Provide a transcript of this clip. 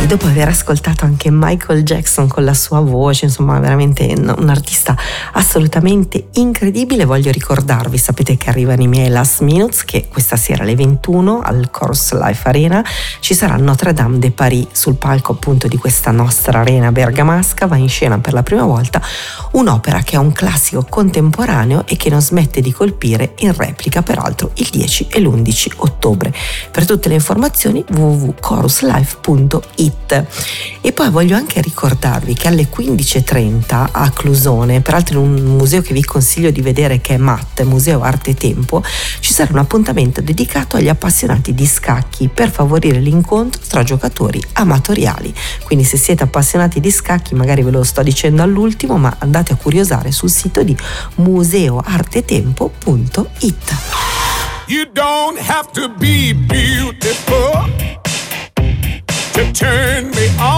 dopo aver ascoltato anche Michael Jackson con la sua voce, insomma veramente un artista assolutamente incredibile, voglio ricordarvi, sapete che arrivano i miei last minutes, che questa sera alle 21 al Chorus Life Arena ci sarà Notre Dame de Paris. Sul palco appunto di questa nostra arena bergamasca va in scena per la prima volta un'opera che è un classico contemporaneo e che non smette di colpire, in replica peraltro il 10 e l'11 ottobre. Per tutte le informazioni www.choruslife.it. E poi voglio anche ricordarvi che alle 15.30 a Clusone, peraltro in un museo che vi consiglio di vedere, che è MAT, Museo Arte e Tempo, ci sarà un appuntamento dedicato agli appassionati di scacchi per favorire l'incontro tra giocatori amatoriali. Quindi se siete appassionati di scacchi, magari ve lo sto dicendo all'ultimo, ma andate a curiosare sul sito di museoartetempo.it. You don't have to be beautiful to turn me on.